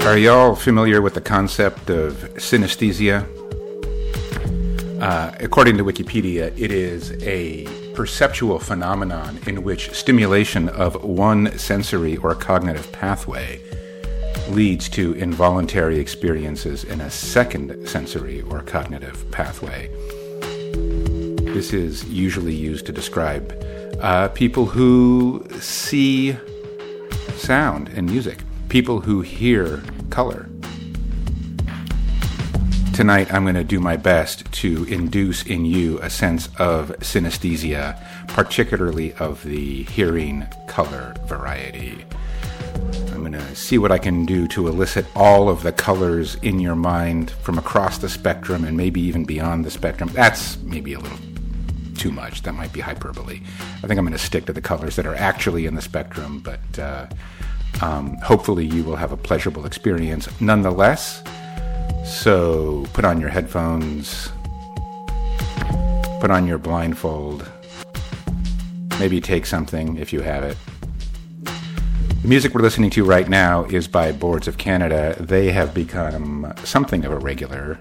Are y'all familiar with the concept of synesthesia? According to Wikipedia, it is a perceptual phenomenon in which stimulation of one sensory or cognitive pathway leads to involuntary experiences in a second sensory or cognitive pathway. This is usually used to describe people who see sound and music, people who hear color. Tonight, I'm going to do my best to induce in you a sense of synesthesia, particularly of the hearing color variety. I'm going to see what I can do to elicit all of the colors in your mind from across the spectrum and maybe even beyond the spectrum. That's maybe a little too much. That might be hyperbole. I think I'm going to stick to the colors that are actually in the spectrum, but hopefully you will have a pleasurable experience nonetheless. So put on your headphones, put on your blindfold, maybe take something if you have it. The music we're listening to right now is by Boards of Canada. They have become something of a regular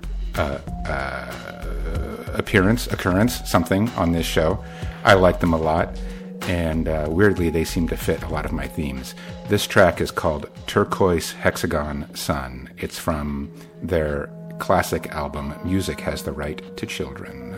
occurrence, something on this show. I like them a lot, and weirdly they seem to fit a lot of my themes. This track is called Turquoise Hexagon Sun. It's from their classic album, Music Has the Right to Children.